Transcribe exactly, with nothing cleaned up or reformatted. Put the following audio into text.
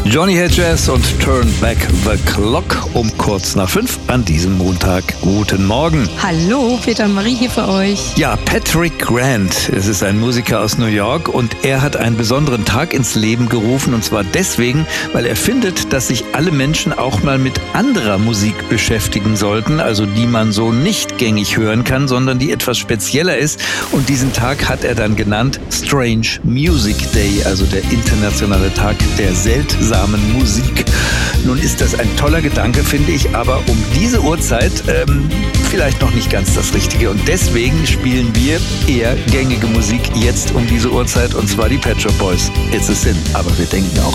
Johnny Hedges und Turn Back the Clock um kurz nach fünf an diesem Montag. Guten Morgen. Hallo, Peter und Marie hier für euch. Ja, Patrick Grant, es ist ein Musiker aus New York und er hat einen besonderen Tag ins Leben gerufen, und zwar deswegen, weil er findet, dass sich alle Menschen auch mal mit anderer Musik beschäftigen sollten, also die man so nicht gängig hören kann, sondern die etwas spezieller ist, und diesen Tag hat er dann genannt Strange Music Day, also der internationale Tag der seltsamen Musik. Nun ist das ein toller Gedanke, finde ich, aber um diese Uhrzeit ähm, vielleicht noch nicht ganz das Richtige. Und deswegen spielen wir eher gängige Musik jetzt um diese Uhrzeit, und zwar die Pet Shop Boys. It's a Sin. Aber wir denken auch